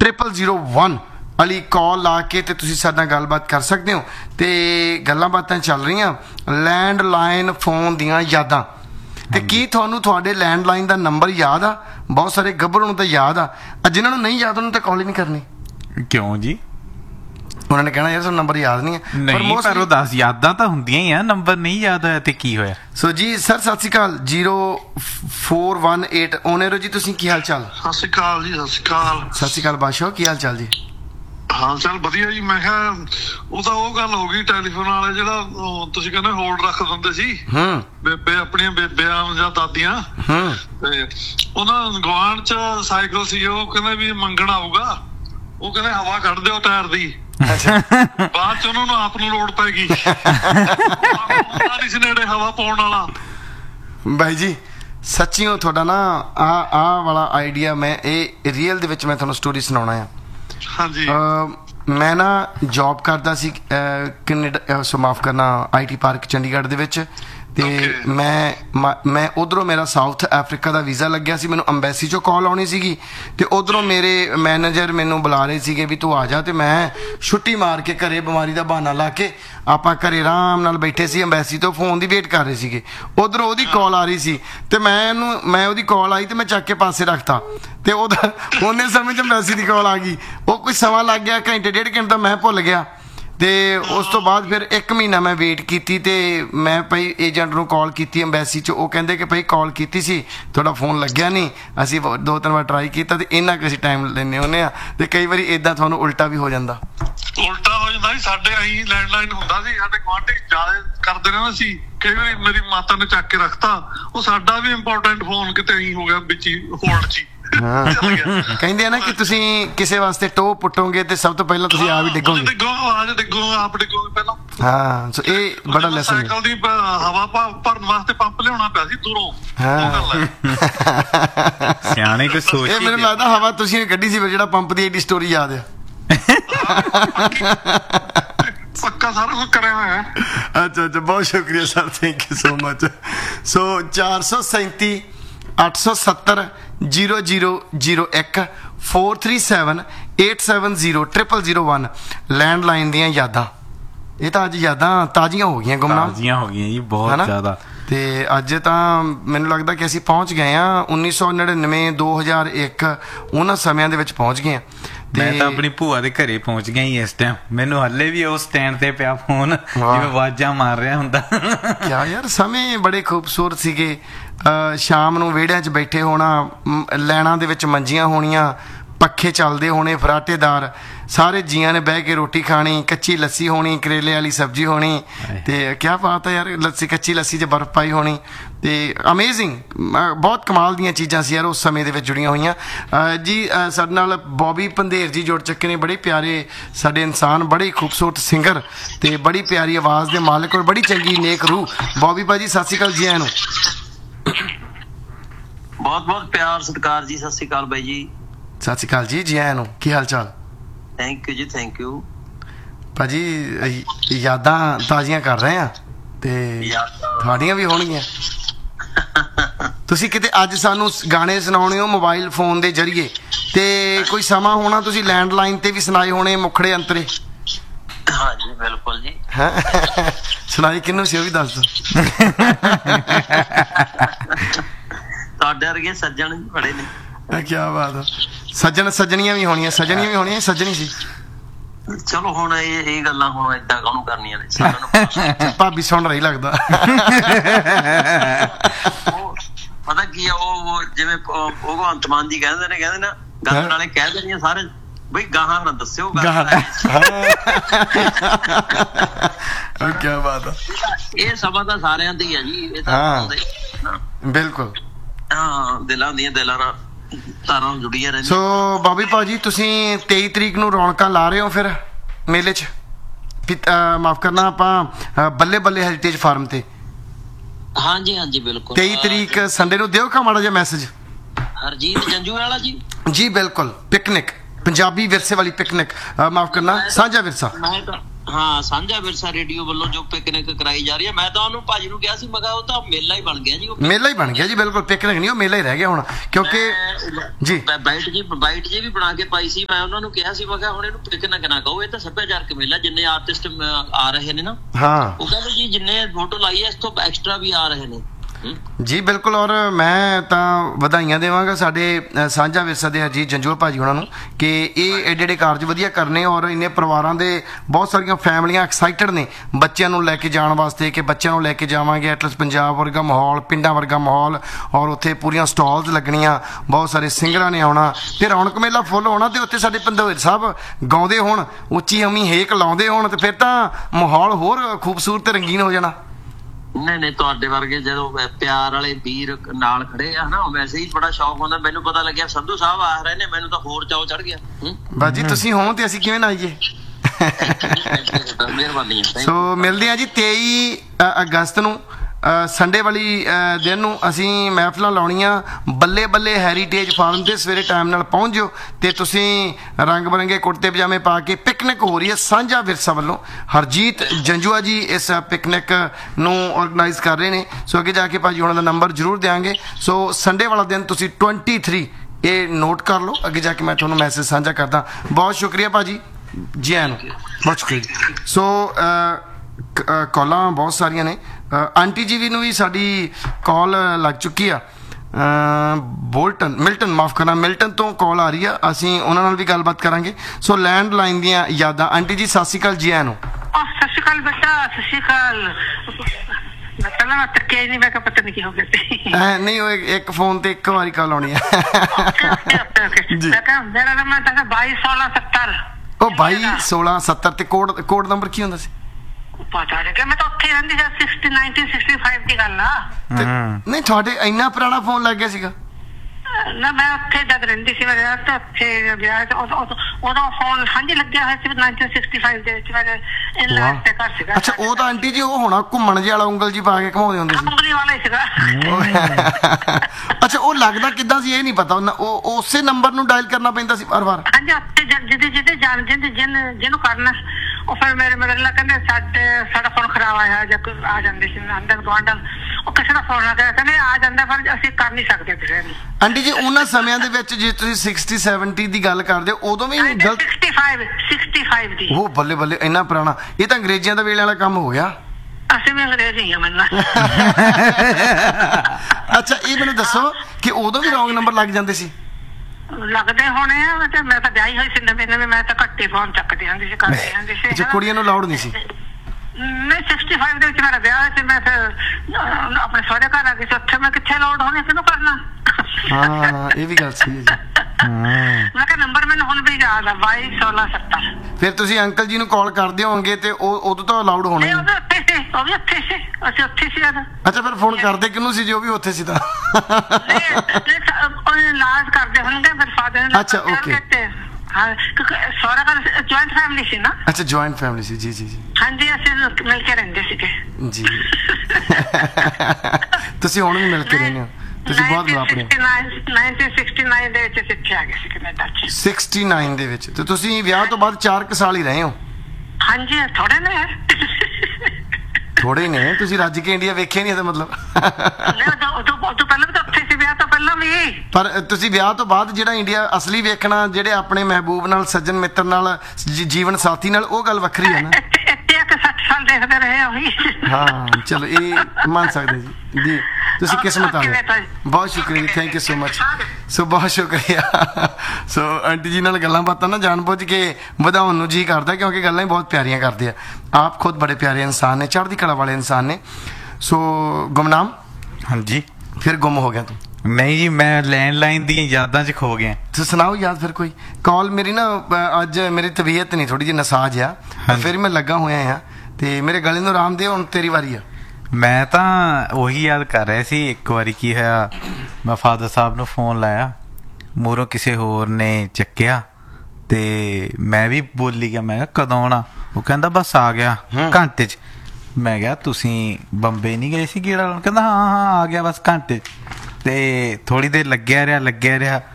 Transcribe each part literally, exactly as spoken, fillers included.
Triple zero one ਵਾਲੀ ਕਾਲ ਲਾ ਕੇ ਤੇ ਤੁਸੀਂ ਸਾਡੇ ਨਾਲ ਗੱਲਬਾਤ ਕਰ ਸਕਦੇ ਹੋ। ਤੇ ਗੱਲਾਂ ਬਾਤਾਂ ਚੱਲ ਰਹੀਆਂ ਲੈਂਡਲਾਈਨ ਫੋਨ ਦੀਆਂ ਯਾਦਾਂ। ਤੇ ਕੀ ਤੁਹਾਨੂੰ ਤੁਹਾਡੇ ਲੈਂਡਲਾਈਨ ਦਾ ਨੰਬਰ ਯਾਦ ਆ? ਬਹੁਤ ਸਾਰੇ ਗੱਭਰੂ ਨੂੰ ਤਾਂ ਯਾਦ ਆ, ਜਿਨ੍ਹਾਂ ਨੂੰ ਨਹੀਂ ਯਾਦ ਉਹਨੂੰ ਤਾਂ ਕਾਲ ਹੀ ਨਹੀਂ ਕਰਨੀ। ਕਿਉਂ ਜੀ? ਉਹਨਾਂ ਨੇ ਕਹਿਣਾ ਯਾਰ ਸਾਨੂੰ ਨੰਬਰ ਯਾਦ ਨਹੀਂ ਹੈ। ਨਹੀਂ ਪਰ ਉਹ ਦੱਸ ਯਾਦਾਂ ਤਾਂ ਹੁੰਦੀਆਂ ਹੀ ਆ, ਨੰਬਰ ਨਹੀਂ ਯਾਦ ਹੋਇਆ ਤੇ ਕੀ ਹੋਇਆ? ਸੋ ਜੀ ਸਰ ਸਤਿ ਸ਼੍ਰੀ ਅਕਾਲ। ਜ਼ੀਰੋ ਫੋਰ ਵਨ ਏਟ ਓਨੇਰੋ ਜੀ, ਤੁਸੀਂ ਕੀ ਹਾਲ ਚਾਲ? ਸਤਿ ਸ਼੍ਰੀ ਅਕਾਲ ਜੀ। ਸਤਿ ਸ਼੍ਰੀ ਅਕਾਲ। ਸਤਿ ਸ਼੍ਰੀ ਅਕਾਲ ਬਾਦਸ਼ਾਹ, ਕੀ ਹਾਲ ਚਾਲ ਜੀ? ਹਾਲ ਚਾਲ ਵਧੀਆ ਜੀ। ਮੈਂ ਕਿਹਾ ਉਹ ਤਾਂ ਉਹ ਗੱਲ ਹੋ ਗਈ ਟੈਲੀਫੋਨ ਵਾਲੇ ਜਿਹੜਾ ਤੁਸੀਂ ਕਹਿੰਦੇ ਹੋਲਡ ਰੱਖ ਦਿੰਦੇ ਸੀ ਹੂੰ ਬੇਬੇ ਆਪਣੀਆਂ ਬੇਬਿਆਂ ਜਾਂ ਦਾਦੀਆਂ। ਹੂੰ ਤੇ ਉਹਨਾਂ ਗਵਾਂਢ ਚ ਸਾਈਕਲ ਸੀ, ਉਹ ਕਹਿੰਦੇ ਵੀ ਮੰਗਣ ਆਊਗਾ, ਉਹ ਕਹਿੰਦੇ ਹਵਾ ਕੱਢ ਦਿਓ ਟਾਇਰ ਦੀ। ਬਾਅਦ ਚ ਉਹਨਾਂ ਨੂੰ ਆਪ ਨੂੰ ਲੋੜ ਪੈ ਗਈ, ਨਹੀਂ ਸੀ ਨੇੜੇ ਹਵਾ ਪਾਉਣ ਵਾਲਾ। ਬਾਈ ਜੀ ਸੱਚੀਓ ਤੁਹਾਡਾ ਨਾ ਆ ਆ ਵਾਲਾ ਆਈਡੀਆ, ਮੈਂ ਇਹ ਰੀਅਲ ਦੇ ਵਿੱਚ ਮੈਂ ਤੁਹਾਨੂੰ ਸਟੋਰੀ ਸੁਣਾਉਣਾ ਆ। ਹਾਂਜੀ। ਮੈਂ ਨਾ ਜੌਬ ਕਰਦਾ ਸੀ ਕੈਨੇਡਾ, ਸੋ ਮਾਫ ਕਰਨਾ, ਆਈ ਟੀ ਪਾਰਕ ਚੰਡੀਗੜ੍ਹ ਦੇ ਵਿੱਚ। ਤੇ ਮੈਂ ਮੈਂ ਉਧਰੋਂ ਮੇਰਾ ਸਾਊਥ ਅਫਰੀਕਾ ਦਾ ਵੀਜ਼ਾ ਲੱਗਿਆ ਸੀ, ਮੈਨੂੰ ਅੰਬੈਸੀ ਚੋਂ ਕਾਲ ਆਉਣੀ ਸੀਗੀ। ਤੇ ਉਧਰੋਂ ਮੇਰੇ ਮੈਨੇਜਰ ਮੈਨੂੰ ਬੁਲਾ ਰਹੇ ਸੀਗੇ ਵੀ ਤੂੰ ਆ ਜਾ। ਤੇ ਮੈਂ ਛੁੱਟੀ ਮਾਰ ਕੇ ਘਰੇ ਬਿਮਾਰੀ ਦਾ ਬਹਾਨਾ ਲਾ ਕੇ ਆਪਾਂ ਘਰੇ ਆਰਾਮ ਨਾਲ ਬੈਠੇ ਸੀ, ਅੰਬੈਸੀ ਤੋਂ ਫੋਨ ਦੀ ਵੇਟ ਕਰ ਰਹੇ ਸੀਗੇ। ਉਧਰੋਂ ਉਹਦੀ ਕਾਲ ਆ ਰਹੀ ਸੀ ਤੇ ਮੈਂ ਉਹਨੂੰ ਮੈਂ ਉਹਦੀ ਕਾਲ ਆਈ ਤੇ ਮੈਂ ਚੱਕ ਕੇ ਪਾਸੇ ਰੱਖਤਾ। ਤੇ ਉਹਦਾ ਉਹਨੇ ਸਮੇਂ 'ਚ ਅੰਬੈਸੀ ਦੀ ਕਾਲ ਆ ਗਈ। ਉਹ ਕੁਝ ਸਮਾਂ ਲੱਗ ਗਿਆ, ਘੰਟੇ ਡੇਢ ਘੰਟੇ ਦਾ, ਮੈਂ ਭੁੱਲ ਗਿਆ। ਤੇ ਉਸ ਤੋਂ ਬਾਅਦ ਫਿਰ ਇੱਕ ਮਹੀਨਾ ਮੈਂ ਵੇਟ ਕੀਤੀ ਤੇ ਮੈਂ ਭਾਈ ਏਜੰਟ ਨੂੰ ਕਾਲ ਕੀਤੀ ਅੰਬੈਸੀ 'ਚ। ਉਹ ਕਹਿੰਦੇ ਕਿ ਭਾਈ ਕਾਲ ਕੀਤੀ ਸੀ, ਤੁਹਾਡਾ ਫੋਨ ਲੱਗਿਆ ਨਹੀਂ, ਅਸੀਂ ਦੋ ਤਿੰਨ ਵਾਰ ਟਰਾਈ ਕੀਤਾ ਤੇ ਇੰਨਾ ਕੁ ਅਸੀਂ ਟਾਈਮ ਲੈਂਦੇ ਹੁੰਦੇ ਆ। ਤੇ ਕਈ ਵਾਰੀ ਇੱਦਾਂ ਤੁਹਾਨੂੰ ਉਲਟਾ ਵੀ ਹੋ ਜਾਂਦਾ। ਉਲਟਾ ਹੋ ਜਾਂਦਾ ਸੀ ਸਾਡੇ। ਅਸੀਂ ਲੈਂਡਲਾਈਨ ਹੁੰਦਾ ਸੀ, ਸਾਡੇ ਗੁਆਂਢੀ ਜ਼ਿਆਦਾ ਕਰਦੇ ਰਹਿੰਦੇ ਸੀ। ਕਈ ਵਾਰੀ ਮੇਰੀ ਮਾਤਾ ਨੇ ਚੱਕ ਕੇ ਰੱਖਤਾ, ਉਹ ਸਾਡਾ ਵੀ ਇੰਪੋਰਟੈਂਟ ਫੋਨ ਕਿਤੇ ਅਸੀਂ ਹੋ ਗਿਆ ਵਿੱਚ ਹੋਲਡ 'ਚ। ਹਾਂ ਕਹਿੰਦੇ ਆ ਨਾ ਕਿ ਤੁਸੀਂ ਕਿਸੇ ਵਾਸਤੇ ਟੋਹ ਪੁੱਟੋਗੇ ਤੇ ਸਭ ਤੋਂ ਪਹਿਲਾਂ ਤੁਸੀਂ ਆਪ ਹੀ ਡਿੱਗੋਗੇ। ਡਿੱਗੋ ਆਵਾਜ਼ ਡਿੱਗੋ ਆਪ ਡਿੱਗੋਗੇ ਪਹਿਲਾਂ। ਹਾਂ ਸੋ ਇਹ ਬੜਾ ਲੈਸਨ ਹੈ। ਸਾਈਕਲ ਦੀ ਹਵਾ ਭਰਨ ਵਾਸਤੇ ਪੰਪ ਲਿਆਉਣਾ ਪਿਆ ਸੀ ਦੂਰੋਂ। ਹਾਂ ਸਿਆਣੇ ਕੁਝ ਸੋਚ। ਇਹ ਮੈਨੂੰ ਲੱਗਦਾ ਹਵਾ ਤੁਸੀਂ ਕੱਢੀ ਸੀ, ਜਿਹੜਾ ਪੰਪ ਦੀ ਐਡੀ ਸਟੋਰੀ ਯਾਦ ਆ। ਪੱਕਾ ਸਾਰਾ ਕੁਝ ਕਰਿਆ ਹੋਇਆ। ਅੱਛਾ ਅੱਛਾ, ਬਹੁਤ ਸ਼ੁਕਰੀਆ sir, thank you so much. ਸੋ ਚਾਰ ਸੌ ਸੈਂਤੀ ਅੱਠ ਸੌ ਸੱਤਰ ਜ਼ੀਰੋ ਜ਼ੀਰੋ ਜ਼ੀਰੋ ਇੱਕ four three seven eight seven zero triple zero one landline ਦੀਆਂ ਯਾਦਾਂ। ਇਹ ਤਾਂ ਅੱਜ ਯਾਦਾਂ ਤਾਜ਼ੀਆਂ ਹੋ ਗਈਆਂ, ਗੁੰਮਨਾਮ ਤਾਜ਼ੀਆਂ ਹੋ ਗਈਆਂ ਜੀ, ਬਹੁਤ ਜ਼ਿਆਦਾ। ਤੇ ਅੱਜ ਤਾਂ ਮੈਨੂੰ ਲੱਗਦਾ ਕਿ ਅਸੀਂ ਪਹੁੰਚ ਗਏ ਹਾਂ ਉੱਨੀ ਸੌ ਨੜਿਨਵੇਂ ਦੋ ਹਜ਼ਾਰ ਇੱਕ ਉਹਨਾਂ ਸਮਿਆਂ ਦੇ ਵਿੱਚ ਪਹੁੰਚ ਗਏ ਹਾਂ। ਮੈਂ ਤਾਂ ਆਪਣੀ ਭੂਆ ਦੇ ਘਰੇ ਪਹੁੰਚ ਗਿਆ ਇਸ ਟਾਈਮ। ਮੈਨੂੰ ਹੱਲੇ ਵੀ ਉਹ ਸਟੈਂਡ ਤੇ ਪਿਆ ਫੋਨ, ਜਿਵੇਂ ਆਵਾਜ਼ਾਂ ਮਾਰ ਰਿਹਾ ਹੁੰਦਾ। ਕਿਆ ਯਾਰ ਸਮੇਂ ਬੜੇ ਖੂਬਸੂਰਤ ਸੀਗੇ। ਸ਼ਾਮ ਨੂੰ ਵਿਹੜਿਆਂ 'ਚ ਬੈਠੇ ਹੋਣਾ, ਲੈਣਾਂ ਦੇ ਵਿੱਚ ਮੰਜੀਆਂ ਹੋਣੀਆਂ, ਪੱਖੇ ਚੱਲਦੇ ਹੋਣੇ ਫਰਾਟੇਦਾਰ, ਸਾਰੇ ਜੀਆਂ ਨੇ ਬਹਿ ਕੇ ਰੋਟੀ ਖਾਣੀ, ਕੱਚੀ ਲੱਸੀ ਹੋਣੀ, ਕਰੇਲੇ ਵਾਲੀ ਸਬਜ਼ੀ ਹੋਣੀ। ਤੇ ਕਿਆ ਬਾਤ ਹੈ ਯਾਰ, ਲੱਸੀ ਕੱਚੀ ਲੱਸੀ 'ਚ ਬਰਫ਼ ਪਾਈ ਹੋਣੀ। ਤੇ ਅਮੇਜ਼ਿੰਗ, ਬਹੁਤ ਕਮਾਲ ਦੀਆਂ ਚੀਜ਼ਾਂ ਸੀ ਯਾਰ ਉਸ ਸਮੇਂ ਦੇ ਵਿੱਚ ਜੁੜੀਆਂ ਹੋਈਆਂ। ਜੀ ਸਾਡੇ ਨਾਲ ਬੋਬੀ ਪੰਧੇਰ ਜੀ ਜੁੜ ਚੁੱਕੇ ਨੇ, ਬੜੇ ਪਿਆਰੇ ਸਾਡੇ ਇਨਸਾਨ, ਬੜੇ ਖੂਬਸੂਰਤ ਸਿੰਗਰ ਤੇ ਬੜੀ ਪਿਆਰੀ ਆਵਾਜ਼ ਦੇ ਮਾਲਕ ਔਰ ਬੜੀ ਚੰਗੀ ਨੇਕ ਰੂਹ। ਬੋਬੀ ਭਾਜੀ ਸਤਿ ਸ਼੍ਰੀ ਅਕਾਲ ਜੀ। ਆਇਆਂ ਨੂੰ ਬਹੁਤ ਬਹੁਤ ਪਿਆਰ ਸਤਿਕਾਰ ਜੀ। ਸਤਿ ਸ਼੍ਰੀ ਅਕਾਲ ਬਾਈ ਜੀ। ਸਤਿ ਸ਼੍ਰੀ ਅਕਾਲ ਜੀ, ਜੀ ਆਇਆਂ ਨੂੰ। ਕੀ ਹਾਲ ਚਾਲ? ਥੈਂਕ ਯੂ ਜੀ, ਥੈਂਕ ਯੂ ਭਾਜੀ। ਯਾਦਾਂ ਤਾਜ਼ੀਆਂ ਕਰ ਰਹੇ ਆ ਤੇ ਤੁਹਾਡੀਆਂ ਵੀ ਹੋਣਗੀਆਂ। ਤੁਸੀਂ ਕਿਤੇ ਅੱਜ ਸਾਨੂੰ ਗਾਣੇ ਸੁਣਾਉਣੇ ਹੋ ਮੋਬਾਈਲ ਫੋਨ ਦੇ ਜ਼ਰੀਏ, ਤੇ ਕੋਈ ਸਮਾਂ ਹੋਣਾ ਤੁਸੀਂ ਲੈਂਡਲਾਈਨ ਤੇ ਵੀ ਸੁਣਾਏ ਹੋਣੇ ਮੁਖੜੇ ਅੰਤਰੇ। ਹਾਂਜੀ ਬਿਲਕੁਲ ਜੀ। ਸੁਣਾਈ ਕਿਹਨੂੰ ਸੀ ਉਹ ਵੀ ਦੱਸ ਦਿਓ। ਤੁਹਾਡੇ ਵਰਗੇ ਸੱਜਣ ਬੜੇ ਨੇ। ਕਿਆ ਬਾਤ ਹੈ। ਸੱਜਣ ਸੱਜਣੀਆਂ ਵੀ ਹੋਣੀਆਂ, ਸੱਜਣੀਆਂ ਵੀ ਹੋਣੀਆਂ, ਸੱਜਣੀ ਸੀ। ਚਲੋ ਹੁਣ ਇਹ ਇਹ ਗੱਲਾਂ ਹੁਣ ਏਦਾਂ ਕਾਹਨੂੰ ਕਰਨੀਆਂ ਨੇ? ਭਾਬੀ ਸੁਣ ਰਹੀ ਲੱਗਦਾ। ਪਤਾ ਕੀ ਆ, ਉਹ ਜਿਵੇਂ ਭਗਵੰਤ ਮਾਨ ਜੀ ਕਹਿੰਦੇ ਨੇ, ਕਹਿੰਦੇ ਨਾ ਗੱਲ ਨਾਲੇ ਕਹਿ ਦੇਣੀਆਂ ਸਾਰੇ ਬਈ ਗਾਹਾਂ ਨਾ ਦੱਸਿਓ। ਕਿਆ ਬਾਤ ਹੈ। ਇਹ ਸਮਾਂ ਤਾਂ ਸਾਰਿਆਂ ਦੀ ਆ ਜੀ। ਇਹ ਤਾਂ ਬਿਲਕੁਲ ਹਾਂ, ਦਿਲਾਂ ਦੀਆਂ ਦਿਲਾਂ ਨਾਲ ਤਾਰਾਂ ਜੁੜੀਆਂ ਰਹਿੰਦੀਆਂ। ਸੋ ਬਾਬੀ ਭਾਜੀ ਤੁਸੀਂ ਤੇਈ ਤਰੀਕ ਨੂੰ ਰੌਣਕਾਂ ਲਾ ਰਹੇ ਹੋ ਫਿਰ ਮੇਲੇ 'ਚ? ਮਾਫ ਕਰਨਾ, ਆਪਾਂ ਬੱਲੇ ਬੱਲੇ ਹੈਰੀਟੇਜ ਫਾਰਮ ਤੇ। ਹਾਂਜੀ ਹਾਂਜੀ ਬਿਲਕੁਲ। ਤੇਈ ਤਰੀਕ ਸੰਡੇ ਨੂੰ ਦਿਓ ਕਾ ਮਾੜਾ ਜਿਹਾ ਮੈਸੇਜ। ਹਰਜੀਤ ਜੰਜੂ ਵਾਲਾ ਜੀ। ਜੀ ਬਿਲਕੁਲ, ਪਿਕਨਿਕ, ਪੰਜਾਬੀ ਵਿਰਸੇ ਵਾਲੀ ਪਿਕਨਿਕ, ਮਾਫ ਕਰਨਾ ਸਾਂਝਾ ਵਿਰਸਾ। ਮੈਂ ਤਾਂ ਹਾਂ ਸਾਂਝਾ ਵਿਰਸਾ ਰੇਡੀਓ ਵੱਲੋਂ ਜੋ ਪਿਕਨਿਕ ਕਰਾਈ ਜਾ ਰਹੀ ਹੈ, ਮੈਂ ਤਾਂ ਉਹਨੂੰ ਭਾਜੀ ਨੂੰ ਕਿਹਾ ਸੀ, ਮੈਂ ਕਿਹਾ ਉਹ ਤਾਂ ਮੇਲਾ ਹੀ ਬਣ ਗਿਆ ਜੀ। ਉਹ ਮੇਲਾ ਹੀ ਬਣ ਗਿਆ ਜੀ, ਬਿਲਕੁਲ ਪਿਕਨਿਕ ਨਹੀਂ, ਉਹ ਮੇਲਾ ਹੀ ਰਹਿ ਗਿਆ ਹੁਣ, ਕਿਉਂਕਿ ਜੀ ਬਾਈਟ ਜੀ ਬਾਈਟ ਜੀ ਵੀ ਬਣਾ ਕੇ ਪਾਈ ਸੀ। ਮੈਂ ਉਹਨਾਂ ਨੂੰ ਕਿਹਾ ਸੀ, ਮੈਂ ਕਿਹਾ ਹੁਣ ਇਹਨੂੰ ਪਿਕਨਿਕ ਨਾ ਕਹੋ, ਇਹ ਤਾਂ ਸੱਭਿਆਚਾਰਕ ਮੇਲਾ, ਜਿੰਨੇ ਆਰਟਿਸਟ ਆ ਰਹੇ ਨੇ ਨਾ। ਹਾਂ ਉਹ ਕਹਿੰਦੇ ਜੀ ਜਿੰਨੇ ਫੋਟੋ ਲਾਈ ਹੈ ਇਸ ਤੋਂ ਐਕਸਟਰਾ ਵੀ ਆ ਰਹੇ ਨੇ ਜੀ, ਬਿਲਕੁਲ। ਔਰ ਮੈਂ ਤਾਂ ਵਧਾਈਆਂ ਦੇਵਾਂਗਾ ਸਾਡੇ ਸਾਂਝਾ ਵਿਰਸਾ ਦੇ ਅਜੀਤ ਜੰਜੂਰ ਭਾਜੀ ਉਹਨਾਂ ਨੂੰ ਕਿ ਇਹ ਜਿਹੜੇ ਕਾਰਜ ਵਧੀਆ ਕਰਨੇ, ਔਰ ਇੰਨੇ ਪਰਿਵਾਰਾਂ ਦੇ ਬਹੁਤ ਸਾਰੀਆਂ ਫੈਮਲੀਆਂ ਐਕਸਾਈਟਡ ਨੇ ਬੱਚਿਆਂ ਨੂੰ ਲੈ ਕੇ ਜਾਣ ਵਾਸਤੇ ਕਿ ਬੱਚਿਆਂ ਨੂੰ ਲੈ ਕੇ ਜਾਵਾਂਗੇ ਐਟਲਸ ਪੰਜਾਬ ਵਰਗਾ ਮਾਹੌਲ, ਪਿੰਡਾਂ ਵਰਗਾ ਮਾਹੌਲ, ਔਰ ਉੱਥੇ ਪੂਰੀਆਂ ਸਟਾਲਸ ਲੱਗਣੀਆਂ, ਬਹੁਤ ਸਾਰੇ ਸਿੰਗਰਾਂ ਨੇ ਆਉਣਾ ਤੇ ਰੌਣਕ ਮੇਲਾ ਫੁੱਲ ਹੋਣਾ, ਤੇ ਉੱਥੇ ਸਾਡੇ ਪੰਧੋਇਰ ਸਾਹਿਬ ਗਾਉਂਦੇ ਹੋਣ, ਉੱਚੀ ਹਮੀ ਹੇਕ ਲਾਉਂਦੇ ਹੋਣ, ਤੇ ਫਿਰ ਤਾਂ ਮਾਹੌਲ ਹੋਰ ਖੂਬਸੂਰਤ ਤੇ ਰੰਗੀਨ ਹੋ ਜਾਣਾ। ਨਹੀਂ ਨਹੀਂ ਤੁਹਾਡੇ ਵਰਗੇ ਜਦੋਂ ਪਿਆਰ ਵਾਲੇ ਵੀਰ ਨਾਲ ਖੜੇ ਆ ਨਾ, ਵੈਸੇ ਹੀ ਬੜਾ ਸ਼ੌਕ ਹੁੰਦਾ। ਮੈਨੂੰ ਪਤਾ ਲੱਗਿਆ ਸੰਧੂ ਸਾਹਿਬ ਆ ਰਹੇ ਨੇ, ਮੈਨੂੰ ਤਾਂ ਹੋਰ ਚਾਅ ਚੜ ਗਿਆ। ਬਾਜੀ ਤੁਸੀਂ ਹੋ ਤੇ ਅਸੀਂ ਕਿਵੇਂ ਨਾ ਆਈਏ। ਮਿਹਰਬਾਨੀ। ਸੋ ਮਿਲਦੇ ਆ ਜੀ ਤੇਈ ਅਗਸਤ ਨੂੰ, ਸੰਡੇ ਵਾਲੀ ਦਿਨ ਨੂੰ ਅਸੀਂ ਮਹਿਫਲਾਂ ਲਾਉਣੀਆਂ ਬੱਲੇ ਬੱਲੇ ਹੈਰੀਟੇਜ ਫਾਰਮ ਤੇ। ਸਵੇਰੇ ਟਾਈਮ ਨਾਲ ਪਹੁੰਚ ਜਾਓ ਤੇ ਤੁਸੀਂ ਰੰਗ ਬਰੰਗੇ ਕੁੜਤੇ ਪਜਾਮੇ ਪਾ ਕੇ, ਪਿਕਨਿਕ ਹੋ ਰਹੀ ਹੈ ਸਾਂਝਾ ਵਿਰਸਾ ਵੱਲੋਂ। ਹਰਜੀਤ ਜੰਜੂਆ ਜੀ ਇਸ ਪਿਕਨਿਕ ਨੂੰ ਆਰਗੇਨਾਈਜ਼ ਕਰ ਰਹੇ ਨੇ। ਸੋ ਅੱਗੇ ਜਾ ਕੇ ਭਾਜੀ ਉਹਨਾਂ ਦਾ ਨੰਬਰ ਜ਼ਰੂਰ ਦਿਆਂਗੇ। ਸੋ ਸੰਡੇ ਵਾਲਾ ਦਿਨ ਤੁਸੀਂ ਤੀਹ ਇਹ ਨੋਟ ਕਰ ਲਓ, ਅੱਗੇ ਜਾ ਕੇ ਮੈਂ ਤੁਹਾਨੂੰ ਮੈਸੇਜ ਸਾਂਝਾ ਕਰਦਾ। ਬਹੁਤ ਸ਼ੁਕਰੀਆ ਭਾਜੀ, ਜੀ ਆਇਆਂ ਨੂੰ, ਬਹੁਤ ਸ਼ੁਕਰੀਆ। ਸੋ ਕਾਲਾਂ ਬਹੁਤ ਸਾਰੀਆਂ ਨੇ, ਆਂਟੀ ਜੀ ਵੀ ਨੂੰ ਵੀ ਸਾਡੀ ਕਾਲ ਲੱਗ ਚੁੱਕੀ ਆ। ਬੋਲਟਨ ਮਿਲਟਨ ਮਾਫ ਕਰਨਾ ਮਿਲਟਨ ਤੋਂ ਕਾਲ ਆ ਰਹੀ ਆ, ਅਸੀਂ ਉਹਨਾਂ ਨਾਲ ਵੀ ਗੱਲਬਾਤ ਕਰਾਂਗੇ। ਸੋ ਲੈਂਡ ਲਾਈਨ ਦੀਆਂ ਯਾਦਾਂ। ਆਂਟੀ ਜੀ ਸਤਿ ਸ਼੍ਰੀ ਅਕਾਲ, ਜੀ ਆਇਆਂ ਨੂੰ। ਸਤਿ ਸ਼੍ਰੀ ਅਕਾਲ ਬੇਟਾ, ਸਤਿ ਸ਼੍ਰੀ ਅਕਾਲ। ਪਹਿਲਾਂ ਮੈਂ ਤੱਕਿਆ ਹੀ ਨਹੀਂ, ਮੈਂ ਕਿਹਾ ਪਤਾ ਨਹੀਂ ਕੀ ਹੋ ਗਿਆ। ਨਹੀਂ ਉਹ ਇੱਕ ਫੋਨ ਤੇ ਇੱਕ ਵਾਰੀ ਕਾਲ ਆਉਣੀ ਆ ਜੀ। ਮੇਰਾ ਨੰਬਰ ਤਾਂ ਬਾਈ ਸੋਲਾਂ ਸੱਤਰ। ਉਹ ਬਾਈ ਸੋਲਾਂ ਸੱਤਰ ਤੇ ਕੋਡ ਕੋਡ ਨੰਬਰ ਕੀ ਹੁੰਦਾ ਸੀ? ਪਤਾ ਨਹੀਂ, ਮੈਂ ਤਾਂ ਉੱਥੇ ਰਹਿੰਦੀ ਸੀ ਸਿਕਸਟੀ ਨਾਈਨਟੀਨ ਸਿਕਸਟੀ ਫਾਈਵ ਦੀ ਗੱਲ ਆ। ਨਹੀਂ ਤੁਹਾਡੇ ਇੰਨਾ ਪੁਰਾਣਾ ਫੋਨ ਲੱਗ ਗਿਆ ਸੀਗਾ? ਨਾ ਮੈਂ ਉੱਥੇ ਜਦ ਰਹਿੰਦੀ ਸੀ ਮੇਰੇ ਤੇ ਉੱਥੇ ਵਿਆਹ ਉਦੋਂ ਫੋਨ ਹਾਂਜੀ ਲੱਗਿਆ ਹੋਇਆ ਸੀ ਨਾਈਨਟੀਨ ਸਿਕਸਟੀ ਫਾਈਵ ਦੇ ਵਿੱਚ। ਮੇਰੇ ਇਨਲਾਸ ਤੇ ਘਰ ਸੀਗਾ। ਅੱਛਾ ਉਹ ਤਾਂ ਆਂਟੀ ਜੀ ਉਹ ਹੋਣਾ ਘੁੰਮਣ ਜਿਹੇ ਵਾਲਾ ਉਂਗਲ ਜੀ ਪਾ ਕੇ ਘਮਾਉਂਦੇ ਹੁੰਦੇ ਸੀ। ਉਂਗਲੀ ਵਾਲਾ ਹੀ ਸੀਗਾ। ਅੱਛਾ ਉਹ ਲੱਗਦਾ ਕਿੱਦਾਂ ਸੀ ਇਹ ਨਹੀਂ ਪਤਾ, ਉਹ ਉਸੇ ਨੰਬਰ ਨੂੰ ਡਾਇਲ ਕਰਨਾ ਪੈਂਦਾ ਸੀ ਵਾਰ ਵਾਰ? ਹਾਂਜੀ ਉੱਥੇ ਜਿਹਦੇ ਜਿਹਦੇ ਜਾਣ ਜਿਹਦੇ ਜਿਹਨ ਜਿਹਨੂੰ ਕਰਨਾ ਉਹ ਫਿਰ ਮੇਰੇ ਮਦਰ ਕਹਿੰਦੇ ਸਾਡੇ ਸਾਡਾ ਫੋਨ ਖਰਾਬ ਆਇਆ ਜਾਂ ਕੋਈ ਆ ਜਾਂਦੇ ਸੀ ਅੰਦਰ ਗੁਆਂਢਣ, ਉਹ ਕਿਸੇ ਦਾ ਫੋਨ ਆ ਗਿਆ ਕਹਿੰਦੇ ਆ ਜਾਂਦਾ ਪਰ ਅਸੀਂ ਕਰ ਨਹੀਂ ਸਕਦੇ ਕਿਸੇ ਨੂੰ। ਆਂਟੀ ਜੀ ਉਹਨਾਂ ਸਮਿਆਂ ਦੇ ਵਿੱਚ ਜੇ ਤੁਸੀਂ ਸਿਕਸਟੀ ਸੈਵਨਟੀ ਦੀ ਗੱਲ ਕਰਦੇ ਹੋ ਉਦੋਂ ਵੀ ਗਲਤ ਸਿਕਸਟੀ ਫਾਈਵ ਸਿਕਸਟੀ ਫਾਈਵ ਦੀ। ਉਹ ਬੱਲੇ ਬੱਲੇ ਇੰਨਾ ਪੁਰਾਣਾ, ਇਹ ਤਾਂ ਅੰਗਰੇਜ਼ੀਆਂ ਦਾ ਵੇਲੇ ਵਾਲਾ ਕੰਮ ਹੋ ਗਿਆ। ਅਸੀਂ ਵੀ ਅੰਗਰੇਜ਼ ਹੀ ਆ ਮੈਨੂੰ। ਅੱਛਾ ਇਹ ਮੈਨੂੰ ਦੱਸੋ ਕਿ ਉਦੋਂ ਵੀ ਰੌਂਗ ਨੰਬਰ ਲੱਗ ਜਾਂਦੇ ਸੀ? ਲੱਗਦੇ ਹੋਣੇ ਆ, ਤੇ ਮੈਂ ਤਾਂ ਵਿਆਹੀ ਹੋਈ ਸੀ ਨਵੇਂ ਨਵੇਂ, ਮੈਂ ਤਾਂ ਘੱਟੇ ਫੋਨ ਚੱਕਦੀ ਹੁੰਦੀ ਸੀ, ਕਰਦੀ ਹੁੰਦੀ ਸੀ। ਅੱਛਾ ਕੁੜੀਆਂ ਨੂੰ ਲਾਊਡ ਨਹੀਂ ਸੀ? ਨਹੀਂ ਸਿਕਸਟੀ ਫਾਈਵ ਦੇ ਵਿੱਚ ਮੇਰਾ ਵਿਆਹ ਹੋਇਆ ਸੀ, ਮੈਂ ਫਿਰ ਆਪਣੇ ਸਹੁਰੇ ਘਰ ਆ ਗਈ ਸੀ, ਉੱਥੇ ਮੈਂ ਕਿੱਥੇ ਲਾਊਡ ਹੋਣੇ, ਕਿਹਨੂੰ ਕਰਨਾ। ਹਾਂ ਇਹ ਵੀ ਗੱਲ ਸਹੀ ਹੈ ਜੀ। ਮੈਂ ਕਿਹਾ ਨੰਬਰ ਮੈਨੂੰ ਹੁਣ ਵੀ ਯਾਦ ਆ ਬਾਈ ਸੋਲਾਂ ਸੱਤਰ। ਫਿਰ ਤੁਸੀਂ ਅੰਕਲ ਜੀ ਨੂੰ ਕਾਲ ਕਰਦੇ ਹੋਵੋਗੇ ਤੇ ਉਹ ਉਦੋਂ ਤਾਂ ਲਾਊਡ ਹੋਣਾ ਹੀ। ਉਹ ਵੀ ਉੱਥੇ ਸੀ, ਉਹ ਵੀ ਉੱਥੇ ਸੀ, ਅਸੀਂ ਉੱਥੇ ਸੀ ਉਦੋਂ। ਅੱਛਾ ਫਿਰ ਫੋਨ ਕਰਦੇ ਕਿਹਨੂੰ ਸੀ ਜੀ ਉਹ ਵੀ ਉੱਥੇ ਸੀ ਤਾਂ? ਲਾਜ ਕਰਦੇ ਹੋਣਗੇ ਫਿਰ ਫਾਦਰ ਨੇ। ਅੱਛਾ ਓਕੇ ਹਾਂ ਸਹੁਰਾ ਘਰ ਜੁਆਇੰਟ ਫੈਮਿਲੀ ਸੀ ਨਾ। ਅੱਛਾ ਜੁਆਇੰਟ ਫੈਮਿਲੀ ਸੀ, ਜੀ ਜੀ ਜੀ। ਹਾਂਜੀ ਅਸੀਂ ਮਿਲ ਕੇ ਰਹਿੰਦੇ ਸੀਗੇ ਜੀ। ਤੁਸੀਂ ਹੁਣ ਵੀ ਮਿਲ ਕੇ ਰਹਿੰਦੇ ਹੋ, ਤੁਸੀਂ ਬਹੁਤ ਵਾਪਰੇ। ਨਾਈਨਟੀਨ ਸਿਕਸਟੀ ਨਾਈਨ ਦੇ ਵਿੱਚ ਇੱਥੇ ਆ ਗਏ ਸੀ ਕੈਨੇਡਾ ਚ। ਸਿਕਸਟੀ ਨਾਈਨ ਦੇ ਵਿੱਚ ਤੇ ਤੁਸੀਂ ਵਿਆਹ ਤੋਂ ਬਾਅਦ ਚਾਰ ਕੁ ਸਾਲ ਹੀ ਰਹੇ ਹੋ? ਹਾਂਜੀ ਥੋੜੇ ਨੇ। ਥੋੜੇ ਨੇ, ਤੁਸੀਂ ਰੱਜ ਕੇ ਇੰਡੀਆ ਵੇਖਿਆ ਨਹੀਂ ਇਹਦਾ ਮਤਲਬ? ਉਦੋਂ ਪਹਿਲਾਂ ਵੀ ਤਾਂ ਉੱਥੇ ਸੀ, ਵਿਆਹ ਤੋਂ ਪਹਿਲਾਂ ਵੀ। ਪਰ ਤੁਸੀਂ ਵਿਆਹ ਤੋਂ ਬਾਅਦ ਜਿਹੜਾ ਇੰਡੀਆ ਅਸਲੀ ਵੇਖਣਾ, ਜਿਹੜੇ ਆਪਣੇ ਮਹਿਬੂਬ ਨਾਲ, ਸੱਜਣ ਮਿੱਤਰ ਨਾਲ, ਜੀਵਨ ਸਾਥੀ ਨਾਲ, ਉਹ ਗੱਲ ਵੱਖਰੀ ਹੈ ਨਾ। ਇੱਥੇ ਆ ਕੇ ਸੱਠ ਸਾਲ ਦੇਖਦੇ ਰਹੇ ਉਹੀ। ਹਾਂ ਚਲੋ ਇਹ ਮੰਨ ਸਕਦੇ ਜੀ। ਜੀ ਤੁਸੀਂ ਕਿਸਮਤ ਵਾਲੇ, ਬਹੁਤ ਸ਼ੁਕਰੀਆ ਜੀ, ਥੈਂਕ ਯੂ ਸੋ ਮਚ। ਸੋ ਬਹੁਤ ਸ਼ੁਕਰੀਆ। ਸੋ ਆਂਟੀ ਜੀ ਨਾਲ ਗੱਲਾਂ ਬਾਤਾਂ ਨਾ ਜਾਣ ਬੁੱਝ ਕੇ ਵਧਾਉਣ ਨੂੰ ਜੀ ਕਰਦਾ, ਕਿਉਂਕਿ ਗੱਲਾਂ ਹੀ ਬਹੁਤ ਪਿਆਰੀਆਂ ਕਰਦੇ ਆ। ਆਪ ਖੁਦ ਬੜੇ ਪਿਆਰੇ ਇਨਸਾਨ ਨੇ, ਚੜ੍ਹਦੀ ਕਲਾ ਵਾਲੇ ਇਨਸਾਨ ਨੇ। ਸੋ ਗੁਮਨਾਮ ਹਾਂਜੀ ਫਿਰ ਗੁੰਮ ਹੋ ਗਿਆ ਤੂੰ? ਨਹੀਂ ਜੀ ਮੈਂ ਲੈਂਡਲਾਈਨ ਦੀਆਂ ਯਾਦਾਂ 'ਚ ਖੋ ਗਿਆ। ਤੁਸੀਂ ਸੁਣਾਓ ਯਾਦ ਫਿਰ ਕੋਈ ਕਾਲ। ਮੇਰੀ ਨਾ ਅੱਜ ਮੇਰੀ ਤਬੀਅਤ ਨਹੀਂ, ਥੋੜੀ ਜਿਹੀ ਨਸਾਜ ਆ, ਫਿਰ ਮੈਂ ਲੱਗਾ ਹੋਇਆ ਆ ਤੇ ਮੇਰੇ ਗਲੇ ਨੂੰ ਆਰਾਮ ਦੇ। ਹੁਣ ਤੇਰੀ ਵਾਰੀ ਆ। ਮੈਂ ਤਾਂ ਉਹੀ ਯਾਦ ਕਰ ਰਿਹਾ ਸੀ, ਇੱਕ ਵਾਰੀ ਕੀ ਹੋਇਆ, ਮੈਂ ਫਾਦਰ ਸਾਹਿਬ ਨੂੰ ਫੋਨ ਲਾਇਆ, ਮੂਹਰੋਂ ਕਿਸੇ ਹੋਰ ਨੇ ਚੱਕਿਆ ਤੇ ਮੈਂ ਵੀ ਬੋਲੀ ਗਿਆ, ਮੈਂ ਕਿਹਾ ਕਦੋਂ ਆਉਣਾ? ਉਹ ਕਹਿੰਦਾ ਬਸ ਆ ਗਿਆ ਘੰਟੇ 'ਚ। ਮੈਂ ਕਿਹਾ ਤੁਸੀਂ ਬੰਬੇ ਨਹੀਂ ਗਏ ਸੀ ਗੇੜਾ ਲਾਉਣ? ਕਹਿੰਦਾ ਹਾਂ ਹਾਂ ਆ ਗਿਆ ਬਸ ਘੰਟੇ 'ਚ। ਤੇ ਥੋੜੀ ਦੇਰ ਲੱਗਿਆ ਰਿਹਾ ਲੱਗਿਆ ਰਿਹਾ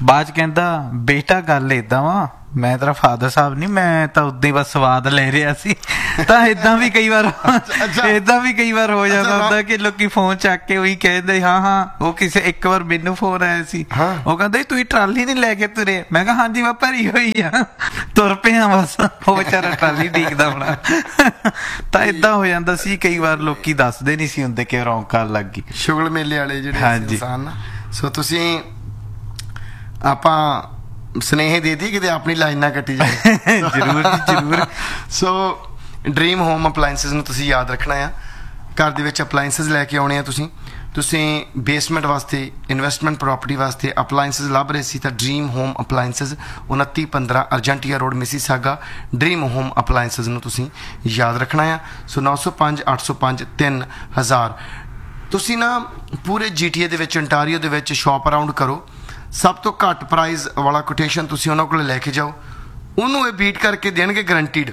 ਬਾਅਦ 'ਚ ਕਹਿੰਦਾ ਬੇਟਾ ਗੱਲ ਏਦਾਂ ਵਾ ਮੈਂ ਤੇਰਾ ਫਾਦਰ ਸਾਹਿਬ ਨਹੀਂ ਮੈਂ ਤਾਂ ਉਦਾਂ ਹੀ ਬਸ ਸਵਾਦ ਲੈ ਰਿਹਾ ਸੀ। ਤਾਂ ਏਦਾਂ ਵੀ ਕਈ ਵਾਰ ਏਦਾਂ ਵੀ ਕਈ ਵਾਰ ਹੋ ਜਾਂਦਾ ਹੁੰਦਾ ਕਿ ਲੋਕੀ ਫੋਨ ਚੱਕ ਕੇ ਉਹੀ ਕਹਿੰਦੇ ਹਾਂ ਹਾਂ। ਉਹ ਕਿਸੇ ਇੱਕ ਵਾਰ ਮੈਨੂੰ ਫੋਨ ਆਇਆ ਸੀ, ਉਹ ਕਹਿੰਦਾ ਤੁਸੀਂ ਟਰਾਲੀ ਨਹੀਂ ਲੈ ਕੇ ਤੁਰੇ? ਮੈਂ ਕਿਹਾ ਹਾਂਜੀ ਮੈਂ ਭਰੀ ਹੋਈ ਆ, ਤੁਰ ਪਿਆ ਬਸ। ਉਹ ਵਿਚਾਰਾ ਟਰਾਲੀ ਡੀਕਦਾ ਹੋਣਾ। ਤਾਂ ਏਦਾਂ ਹੋ ਜਾਂਦਾ ਸੀ ਕਈ ਵਾਰ, ਲੋਕੀ ਦੱਸਦੇ ਨਹੀਂ ਸੀ ਹੁੰਦੇ ਕਿ ਰੌਂਕ ਕਰਨ ਲੱਗ ਗਈ। ਸ਼ੁਗਲ ਮੇਲੇ ਵਾਲੇ ਜਿਹੜੇ ਇਨਸਾਨ ਨਾ। ਸੋ ਤੁਸੀਂ ਆਪਾਂ ਸੁਨੇਹੇ ਦੇ ਦੀ ਕਿਤੇ ਆਪਣੀ ਲਾਈਨ ਨਾ ਕੱਟੀ ਜਾਏ। ਜ਼ਰੂਰ ਜ਼ਰੂਰ। ਸੋ ਡ੍ਰੀਮ ਹੋਮ ਅਪਲਾਇੰਸਿਸ ਨੂੰ ਤੁਸੀਂ ਯਾਦ ਰੱਖਣਾ ਆ। ਘਰ ਦੇ ਵਿੱਚ ਅਪਲਾਇੰਸਿਸ ਲੈ ਕੇ ਆਉਣੇ ਆ ਤੁਸੀਂ ਤੁਸੀਂ ਬੇਸਮੈਂਟ ਵਾਸਤੇ, ਇਨਵੈਸਟਮੈਂਟ ਪ੍ਰੋਪਰਟੀ ਵਾਸਤੇ ਅਪਲਾਇੰਸਿਸ ਲੱਭ ਰਹੇ ਸੀ ਤਾਂ ਡ੍ਰੀਮ ਹੋਮ ਅਪਲਾਇੰਸਿਸ ਉਨੱਤੀ ਪੰਦਰਾਂ ਅਰਜੈਂਟੀਆ road Mississauga dream home appliances ਨੂੰ ਤੁਸੀਂ ਯਾਦ ਰੱਖਣਾ ਆ। ਸੋ ਨੌ ਸੌ ਪੰਜ ਅੱਠ ਸੌ ਪੰਜ ਤਿੰਨ ਹਜ਼ਾਰ। ਤੁਸੀਂ ਨਾ ਪੂਰੇ ਜੀ ਟੀ ਏ ਦੇ ਵਿੱਚ, ontario ਦੇ ਵਿੱਚ ਸ਼ਾਪ ਅਰਾਊਂਡ ਕਰੋ। ਸਭ ਤੋਂ ਘੱਟ ਪ੍ਰਾਈਜ਼ ਵਾਲਾ ਕੋਟੇਸ਼ਨ ਤੁਸੀਂ ਉਹਨਾਂ ਕੋਲ ਲੈ ਕੇ ਜਾਓ, ਉਹਨੂੰ ਇਹ ਬੀਟ ਕਰਕੇ ਦੇਣਗੇ ਗਰੰਟੀਡ।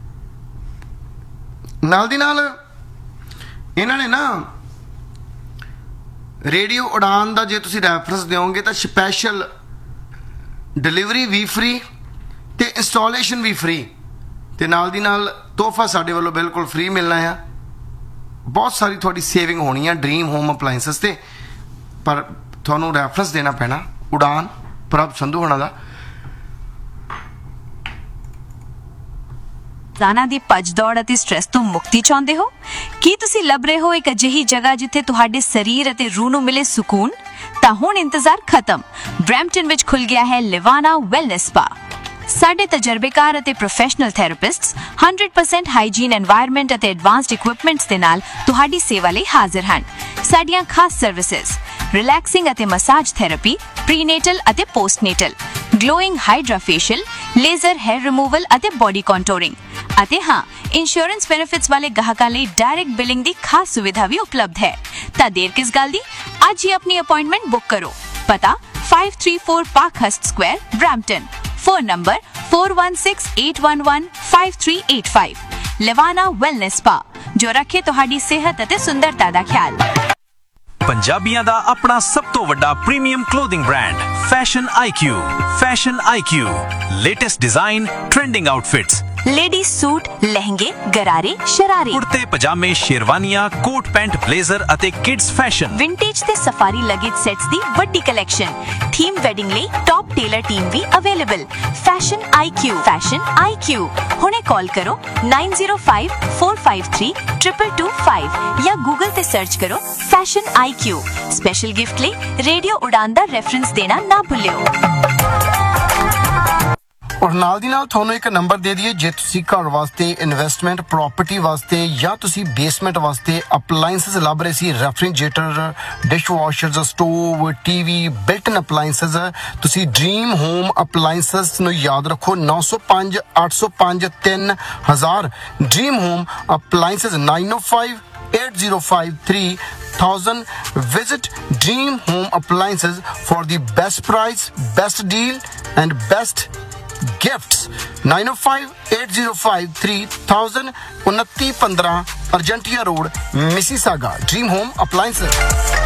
ਨਾਲ ਦੀ ਨਾਲ ਇਹਨਾਂ ਨੇ ਨਾ ਰੇਡੀਓ ਉਡਾਨ ਦਾ ਜੇ ਤੁਸੀਂ ਰੈਫਰੈਂਸ ਦਿਓਗੇ ਤਾਂ ਸਪੈਸ਼ਲ ਡਿਲੀਵਰੀ ਵੀ ਫ੍ਰੀ ਤੇ ਇੰਸਟਾਲੇਸ਼ਨ ਵੀ ਫ੍ਰੀ, ਤੇ ਨਾਲ ਦੀ ਨਾਲ ਤੋਹਫਾ ਸਾਡੇ ਵੱਲੋਂ ਬਿਲਕੁਲ ਫ੍ਰੀ ਮਿਲਣਾ ਆ। ਬਹੁਤ ਸਾਰੀ ਤੁਹਾਡੀ ਸੇਵਿੰਗ ਹੋਣੀ ਆ ਡ੍ਰੀਮ ਹੋਮ ਅਪਲਾਇੰਸਿਸ ਤੇ, ਪਰ ਤੁਹਾਨੂੰ ਰੈਫਰੈਂਸ ਦੇਣਾ ਪੈਣਾ ਉਡਾਨ ਪ੍ਰਭ ਸੰਧੂ ਹੋਣਾ ਦਾ। ਰੋਜ਼ਾਨਾ ਦੀ ਭੱਜ ਦੌੜ ਅਤੇ ਸਟ੍ਰੈਸ ਤੋਂ ਮੁਕਤੀ ਚਾਹੁੰਦੇ ਹੋ? ਕੀ ਤੁਸੀਂ ਲੱਭ ਰਹੇ ਹੋ ਇੱਕ ਅਜਿਹੀ ਜਗ੍ਹਾ ਜਿੱਥੇ ਤੁਹਾਡੇ ਸਰੀਰ ਅਤੇ ਰੂਹ ਨੂੰ ਮਿਲੇ ਸਕੂਨ? ਤਾਂ ਹੁਣ ਇੰਤਜ਼ਾਰ ਖਤਮ। ਬਰੈਂਪਟਨ ਵਿੱਚ ਖੁੱਲ ਗਿਆ ਹੈ ਲਿਵਾਨਾ ਵੈਲਨੈਸ ਸਪਾ। ਸਾਡੇ ਤਜਰਬੇਕਾਰ ਅਤੇ professional ਥੈਰੇਪਿਸਟਸ one hundred percent hygiene environment ਅਤੇ ਐਡਵਾਂਸਡ ਇਕਵਿਪਮੈਂਟਸ ਦੇ ਨਾਲ ਤੁਹਾਡੀ ਸੇਵਾ ਲਈ ਹਾਜ਼ਰ ਹਨ। ਸਾਡੀਆਂ ਖਾਸ ਸਰਵਿਸਿਜ਼ ਰਿਲੈਕਸਿੰਗ ਅਤੇ ਮਸਾਜ ਥੈਰੇਪੀ, ਪ੍ਰੀਨੇਟਲ ਅਤੇ ਪੋਸਟਨੇਟਲ, glowing hydra facial, laser hair removal ਅਤੇ ਬੋਡੀ ਕੰਟੂਰਿੰਗ, ਅਤੇ ਹਾਂ ਇੰਸ਼ੋਰੈਂਸ ਬੈਨੀਫਿਟਸ ਵਾਲੇ ਗਾਹਕਾਂ ਲਈ ਡਾਇਰੈਕਟ ਬਿਲਿੰਗ ਦੀ ਖਾਸ ਸੁਵਿਧਾ ਵੀ ਉਪਲਬਧ ਹੈ। ਤਾਂ ਦੇਰ ਕਿਸ ਗੱਲ ਦੀ, ਅੱਜ ਹੀ ਆਪਣੀ ਅਪਾਇੰਟਮੈਂਟ ਬੁੱਕ ਕਰੋ। ਪਤਾ five three four Parkhurst Square, Brampton. Phone number four one six eight one one five three eight five। ਲਿਵਾਨਾ wellness spa, ਜੋ ਰੱਖੇ ਤੁਹਾਡੀ ਸਿਹਤ ਅਤੇ ਸੁੰਦਰਤਾ ਦਾ ਖਿਆਲ। ਪੰਜਾਬੀਆਂ ਦਾ ਆਪਣਾ ਸਭ ਤੋਂ ਵੱਡਾ ਪ੍ਰੀਮੀਅਮ ਕਲੋਥਿੰਗ ਬ੍ਰਾਂਡ ਫੈਸ਼ਨ ਆਈ ਕਿਊ। ਫੈਸ਼ਨ ਆਈ ਕਿਊ, latest design, trending outfits, lady suit, ਲਹਿੰਗੇ, ਗਰਾਰੇ, ਸ਼ਰਾਰੇ, ਕੁੜਤੇ ਪਜਾਮੇ, ਸ਼ੇਰਵਾਨੀਆਂ, ਕੋਟ ਪੈਂਟ, ਬਲੇਜ਼ਰ ਅਤੇ ਕਿਡਸ ਫੈਸ਼ਨ, ਵਿੰਟੇਜ ਤੇ ਸਫਾਰੀ ਲਗੇਜ ਸੈਟਸ ਦੀ ਵੱਡੀ ਕਲੈਕਸ਼ਨ, ਥੀਮ ਵੈਡਿੰਗ ਲਈ ਟੌਪ ਟੇਲਰ ਟੀਮ ਵੀ ਅਵੇਲੇਬਲ। ਫੈਸ਼ਨ ਆਈ ਕਿਊ, ਫੈਸ਼ਨ ਆਈ ਕਿਊ। ਹੁਣੇ ਕਾਲ ਕਰੋ nine zero five four five three two two two five ਜਾਂ ਗੂਗਲ ਤੇ ਸਰਚ ਕਰੋ ਫੈਸ਼ਨ ਆਈ ਕਿਊ। Special gift ਲਈ ਰੇਡੀਓ ਉਡਾਨ ਦਾ reference ਦੇਣਾ ਨਾ ਭੁੱਲਿਓ। ਔਰ ਨਾਲ ਦੀ ਨਾਲ ਤੁਹਾਨੂੰ ਇੱਕ ਨੰਬਰ ਦੇ ਦਈਏ, ਜੇ ਤੁਸੀਂ ਘਰ ਵਾਸਤੇ, ਇਨਵੈਸਟਮੈਂਟ ਪ੍ਰੋਪਰਟੀ ਵਾਸਤੇ ਜਾਂ ਤੁਸੀਂ ਬੇਸਮੈਂਟ ਵਾਸਤੇ ਅਪਲਾਇੰਸਿਸ ਲੱਭ ਰਹੇ ਸੀ, refrigerator, dish ਵਾਸ਼ਰਸ, stove, TV, ਬਿਲਟ-ਇਨ appliances, ਤੁਸੀਂ ਡ੍ਰੀਮ ਹੋਮ ਅਪਲਾਇੰਸਿਸ ਨੂੰ ਯਾਦ ਰੱਖੋ ਨੌ ਸੌ ਪੰਜ ਅੱਠ ਸੌ ਪੰਜ ਤਿੰਨ ਹਜ਼ਾਰ। Dream home appliances nine oh five eight zero five three thousand. Visit Dream Home Appliances for the best price, best deal and best gifts. nine oh five eight zero five three thousand, उनतीस पंद्रह अर्जेंटिया road, Mississauga. Dream Home Appliances।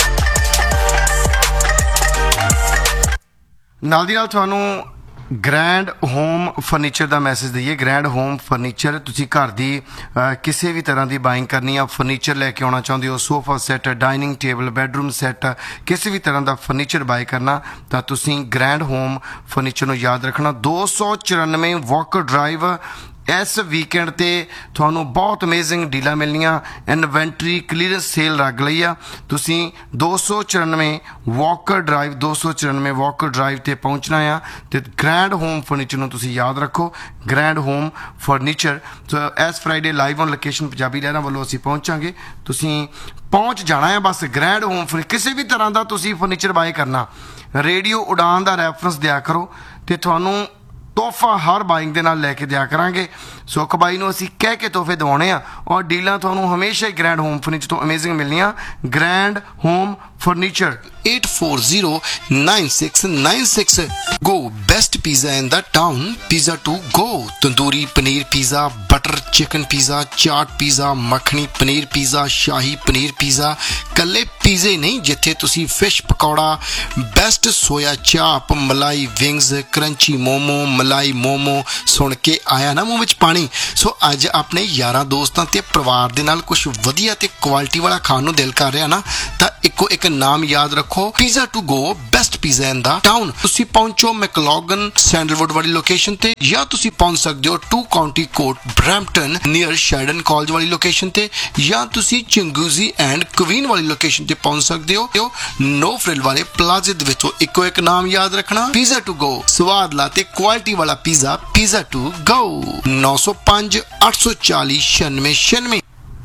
ਨਾਲ ਦੀ ਨਾਲ ਤੁਹਾਨੂੰ grand home furniture ਦਾ message ਦਈਏ। Grand home furniture, ਤੁਸੀਂ ਘਰ ਦੀ ਕਿਸੇ ਵੀ ਤਰ੍ਹਾਂ ਦੀ ਬਾਇੰਗ ਕਰਨੀ ਆ, ਫਰਨੀਚਰ ਲੈ ਕੇ ਆਉਣਾ ਚਾਹੁੰਦੇ ਹੋ, sofa set, dining table, bedroom set, ਕਿਸੇ ਵੀ ਤਰ੍ਹਾਂ ਦਾ ਫਰਨੀਚਰ ਬਾਏ ਕਰਨਾ ਤਾਂ ਤੁਸੀਂ ਗ੍ਰੈਂਡ ਹੋਮ ਫਰਨੀਚਰ ਨੂੰ ਯਾਦ ਰੱਖਣਾ। ਦੋ ਸੌ ਚੁਰਾਨਵੇਂ ਵਾਕਰ ਡਰਾਈਵ। ਇਸ ਵੀਕਐਂਡ ਤੇ ਤੁਹਾਨੂੰ ਬਹੁਤ ਅਮੇਜ਼ਿੰਗ ਡੀਲਾਂ ਮਿਲਣੀਆਂ। ਇਨਵੈਂਟਰੀ ਕਲੀਅਰੈਂਸ ਸੇਲ ਲੱਗ ਲਈ ਆ। ਤੁਸੀਂ ਦੋ ਸੌ ਚੁਰਾਨਵੇਂ ਵਾਕਰ ਡਰਾਈਵ ਦੋ ਸੌ ਚੁਰਾਨਵੇਂ ਵਾਕਰ ਡਰਾਈਵ ਤੇ ਪਹੁੰਚਣਾ ਆ ਤੇ ਗ੍ਰੈਂਡ ਹੋਮ ਫਰਨੀਚਰ ਨੂੰ ਤੁਸੀਂ ਯਾਦ ਰੱਖੋ। Grand home furniture S Friday live on location Punjabi ਲਹਿਰਾਂ ਵੱਲੋਂ ਅਸੀਂ ਪਹੁੰਚਾਂਗੇ। ਤੁਸੀਂ ਪਹੁੰਚ ਜਾਣਾ ਹੈ ਬਸ। ਗ੍ਰੈਂਡ ਹੋਮ ਫਰਨੀ ਕਿਸੇ ਵੀ ਤਰ੍ਹਾਂ ਦਾ ਤੁਸੀਂ ਫਰਨੀਚਰ ਬਾਏ ਕਰਨਾ, ਰੇਡੀਓ ਉਡਾਨ ਦਾ ਰੈਫਰੈਂਸ ਦਿਆ ਕਰੋ ਤੇ ਤੁਹਾਨੂੰ ਤੋਹਫਾ ਹਰ ਬਾਇੰਗ ਦੇ ਨਾਲ ਲੈ ਕੇ ਦਿਆ ਕਰਾਂਗੇ। ਸੁੱਖ ਬਾਈ ਨੂੰ ਅਸੀਂ ਕਹਿ ਕੇ ਤੋਹਫੇ ਦਿਵਾਉਣੇ ਆ ਔਰ ਡੀਲਾਂ ਤੁਹਾਨੂੰ ਹਮੇਸ਼ਾ ਹੀ ਗ੍ਰੈਂਡ ਹੋਮ ਫਰਨੀਚਰ ਤੋਂ ਅਮੇਜ਼ਿੰਗ ਮਿਲਣੀਆਂ। Grand home furniture eight four zero nine six nine six Go best pizza in the town. Pizza to go. Tandoori paneer pizza, butter chicken pizza, chaat pizza, makhani paneer pizza, shahi paneer pizza। ਕੱਲੇ ਪੀਜ਼ੇ ਨਹੀਂ, ਜਿੱਥੇ ਤੁਸੀਂ fish pakora, best ਸੋਇਆ ਚਾਪ, ਮਲਾਈ wings, crunchy momo, ਮਲਾਈ ਮੋਮੋ, ਸੁਣ ਕੇ ਆਇਆ ਨਾ ਮੂੰਹ ਵਿੱਚ ਪਾਣੀ। ਸੋ ਅੱਜ ਆਪਣੇ ਯਾਰਾਂ ਦੋਸਤਾਂ ਤੇ ਪਰਿਵਾਰ ਦੇ ਨਾਲ ਕੁਝ ਵਧੀਆ ਤੇ ਕੁਆਲਿਟੀ ਵਾਲਾ ਖਾਣ ਨੂੰ ਦਿਲ ਕਰ ਰਿਹਾ ਨਾ, ਤਾਂ ਇੱਕੋ ਇੱਕ ਨਾਮ ਯਾਦ ਰੱਖੋ, pizza to go, best pizza in the town. ਤੁਸੀਂ ਪਹੁੰਚੋ ਮੈਕਲੋਗਨ ਸੈਂਡਲਵੁੱਡ ਵਾਲੀ ਲੋਕੇਸ਼ਨ ਤੇ, ਜਾਂ ਤੁਸੀਂ ਪਹੁੰਚ ਸਕਦੇ ਹੋ to County court Brampton near ਸ਼ੈਡਨ college ਵਾਲੀ ਲੋਕੇਸ਼ਨ ਤੇ, ਜਾਂ ਤੁਸੀਂ ਚਿੰਗੂਜ਼ੀ ਐਂਡ ਕੁਵੀਨ ਵਾਲੀ ਲੋਕੇਸ਼ਨ ਤੇ ਪਹੁੰਚ ਸਕਦੇ ਹੋ ਨੋ ਫ੍ਰਿਲ ਵਾਲੇ ਪਲਾਜ਼ੇ ਦੇ ਵਿੱਚੋਂ। ਇੱਕੋ ਇੱਕ ਨਾਮ ਯਾਦ ਰੱਖਣਾ, ਪੀਜ਼ਾ ਟੂ ਗੋ। ਸਵਾਦ ਲਾ ਤੇ ਕੁਆਲਿਟੀ ਵਾਲਾ ਪੀਜ਼ਾ, ਪੀਜ਼ਾ ਟੂ ਗੋ। ਨੌ ਸੌ ਪੰਜ ਅੱਠ ਸੌ ਚਾਲੀ ਛਿਆਨਵੇਂ ਛਿਆਨਵੇਂ।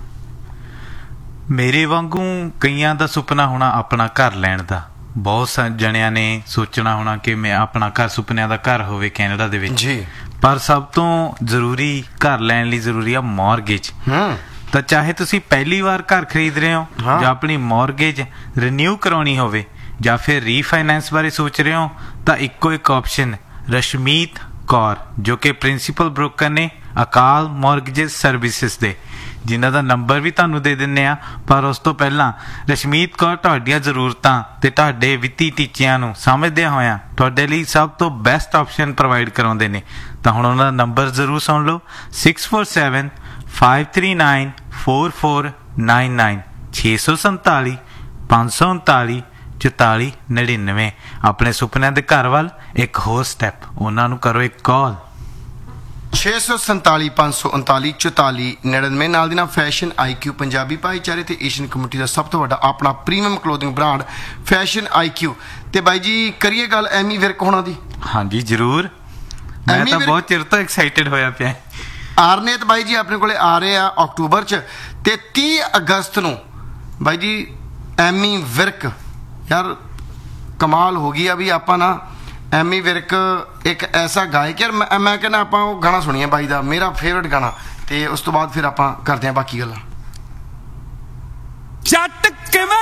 ਮੇਰੇ ਵਾਂਗੂ ਕਈਆਂ ਦਾ ਸੁਪਨਾ ਹੋਣਾ ਆਪਣਾ ਘਰ ਲੈਣ ਦਾ। ਬਹੁਤ ਸਾਰੇ ਜਣਿਆਂ ਨੇ ਸੋਚਣਾ ਹੋਣਾ ਕਿ ਮੈਂ ਆਪਣਾ ਘਰ, ਸੁਪਨਿਆਂ ਦਾ ਘਰ ਹੋਵੇ ਕੈਨੇਡਾ ਦੇ ਵਿੱਚ ਜੀ। ਪਰ ਸਭ ਤੋਂ ਜ਼ਰੂਰੀ ਘਰ ਲੈਣ ਲਈ ਜ਼ਰੂਰੀ ਆ ਮੌਰਗੇਜ। ਹੂੰ ਤਾਂ ਚਾਹੇ ਤੁਸੀਂ ਪਹਿਲੀ ਵਾਰ ਘਰ ਖਰੀਦ ਰਹੇ ਹੋ, ਹਾਂ। ਜਾਂ ਆਪਣੀ ਮੌਰਗੇਜ ਰੀਨਿਊ ਕਰਾਉਣੀ ਹੋਵੇ, ਜਾਂ ਫਿਰ ਰੀਫਾਈਨੈਂਸ ਬਾਰੇ ਸੋਚ ਰਹੇ ਹੋ, ਤਾਂ ਇੱਕੋ ਇੱਕ ਆਪਸ਼ਨ ਰਸ਼ਮੀਤ ਕੌਰ, ਜੋ ਕਿ ਪ੍ਰਿੰਸੀਪਲ ਬ੍ਰੋਕਰ ਨੇ ਅਕਾਲ ਮੌਰਗੇਜ ਸਰਵਿਸਿਜ਼ ਦੇ, ਜਿਨ੍ਹਾਂ ਦਾ ਨੰਬਰ ਵੀ ਤੁਹਾਨੂੰ ਦੇ ਦਿੰਨੇ ਆ। ਪਰ ਉਸ ਤੋਂ ਪਹਿਲਾਂ ਰਸ਼ਮੀਤ ਕੌਰ ਤੁਹਾਡੀਆਂ ਜ਼ਰੂਰਤਾਂ ਤੇ ਤੁਹਾਡੇ ਵਿੱਤੀ ਟੀਚਿਆਂ ਨੂੰ ਸਮਝਦਿਆਂ ਹੋਇਆਂ ਤੁਹਾਡੇ ਲਈ ਸਭ ਤੋਂ ਬੈਸਟ ਆਪਸ਼ਨ ਪ੍ਰੋਵਾਈਡ ਕਰਾਉਂਦੇ ਨੇ। ਤਾਂ ਹੁਣ ਉਹਨਾਂ ਦਾ ਨੰਬਰ ਜ਼ਰੂਰ ਸੁਣ ਲਓ, six four seven five three nine four four nine nine ਛੇ ਸੌ ਸੰਤਾਲੀ ਪੰਜ ਸੌ ਉਨਤਾਲੀ ਚੁਤਾਲੀ ਨੜਿਨਵੇਂ। ਆਪਣੇ ਸੁਪਨਿਆਂ ਦੇ ਘਰ ਵੱਲ ਇੱਕ ਹੋਰ ਸਟੈਪ, ਉਹਨਾਂ ਨੂੰ ਕਰੋ ਇੱਕ ਕਾਲ ਛੇ ਸੌ ਸੰਤਾਲੀ ਪੰਜ ਸੌ ਉਨਤਾਲੀ ਚੁਤਾਲੀ ਨੜਿਨਵੇਂ। ਨਾਲ ਦੀ ਨਾਲ ਫੈਸ਼ਨ ਆਈ ਕਿਊ ਪੰਜਾਬੀ ਭਾਈਚਾਰੇ ਤੇ ਏਸ਼ੀਅਨ ਕਮਿਊਨਿਟੀ ਦਾ ਸਭ ਤੋਂ ਵੱਡਾ ਆਪਣਾ ਪ੍ਰੀਮੀਅਮ ਕਲੋਥਿੰਗ ਬ੍ਰਾਂਡ ਫੈਸ਼ਨ ਆਈ ਕਿਊ। ਤੇ ਬਾਈ ਜੀ ਕਰੀਏ ਗੱਲ ਐਮੀ ਵਿਰਕ ਹੋਣਾ ਦੀ। ਹਾਂਜੀ ਜ਼ਰੂਰ, ਮੈਂ ਐਮੀ ਤਾਂ ਵਿਰਕ- ਬਹੁਤ ਚਿਰ ਤੋਂ ਐਕਸਾਈਟਿਡ ਹੋਇਆ ਪਿਆ। ਆਰਨੇਤ ਬਾਈ ਜੀ ਆਪਣੇ ਕੋਲੇ ਆ ਰਹੇ ਆ ਅਕਤੂਬਰ ਚ, ਤੇ ਤੀਹ ਅਗਸਤ ਨੂੰ ਬਾਈ ਜੀ ਐਮੀ ਵਿਰਕ। ਯਾਰ ਕਮਾਲ ਹੋ ਗਈ ਆ ਵੀ ਆਪਾਂ ਨਾ ਐਮੀ ਵਿਰਕ ਇੱਕ ਐਸਾ ਗਾਇਕ, ਯਾਰ ਮੈਂ ਮੈਂ ਕਹਿੰਦਾ ਆਪਾਂ ਉਹ ਗਾਣਾ ਸੁਣੀਏ ਬਾਈ ਦਾ, ਮੇਰਾ ਫੇਵਰਟ ਗਾਣਾ, ਤੇ ਉਸ ਤੋਂ ਬਾਅਦ ਫਿਰ ਆਪਾਂ ਕਰਦੇ ਹਾਂ ਬਾਕੀ ਗੱਲਾਂ। ਜੱਟ ਕਿਵੇਂ